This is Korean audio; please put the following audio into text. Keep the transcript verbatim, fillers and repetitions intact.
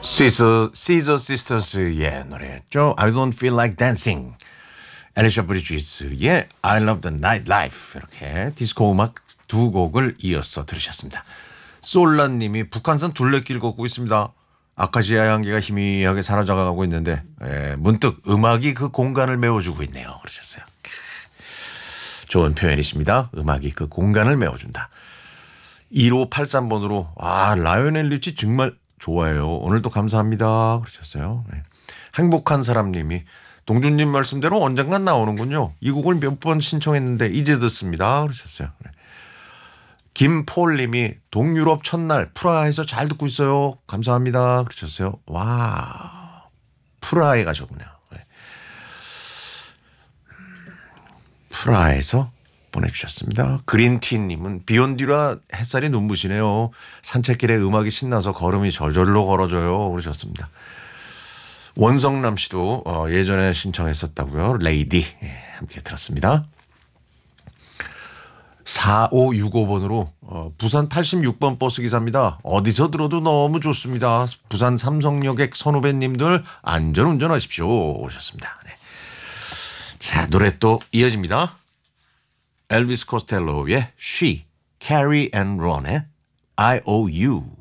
시저 시저 시스터스의 노래였죠. I don't feel like dancing. 애리샤 브리지스의 I love the nightlife. 이렇게 디스코 음악 두 곡을 이어서 들으셨습니다. 솔라님이 북한산 둘레길 걷고 있습니다. 아카시아 향기가 희미하게 사라져가고 있는데 에, 문득 음악이 그 공간을 메워주고 있네요. 그러셨어요. 좋은 표현이십니다. 음악이 그 공간을 메워준다. 일오팔삼 번으로 아 라이오넬 리치 정말 좋아해요. 오늘도 감사합니다. 그러셨어요. 네. 행복한 사람님이 동준님 말씀대로 언젠간 나오는군요. 이 곡을 몇 번 신청했는데 이제 듣습니다. 그러셨어요. 네. 김폴님이 동유럽 첫날 프라하에서 잘 듣고 있어요. 감사합니다. 그러셨어요. 와 프라하에 가셨군요. 네. 프라하에서 보내주셨습니다. 그린티님은 비온 뒤라 햇살이 눈부시네요. 산책길에 음악이 신나서 걸음이 저절로 걸어져요. 그러셨습니다. 원성남 씨도 예전에 신청했었다고요. 레이디 함께 들었습니다. 사오육오 번으로 부산 팔십육 번 버스기사입니다. 어디서 들어도 너무 좋습니다. 부산 삼성여객 선후배님들 안전운전하십시오. 오셨습니다. 네. 자 노래 또 이어집니다. 엘비스 코스텔로의 She, Carrie and Ron의 I O U.